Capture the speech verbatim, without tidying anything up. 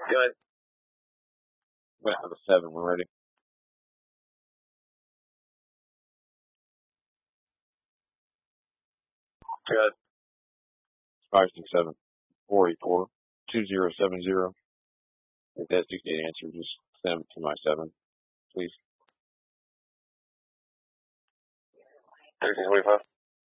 Good. Went to the seven. We're ready. Good. Five six seven four eight four two zero seven zero. If that's the answer, just send them to my seven, please. Thirteen twenty five.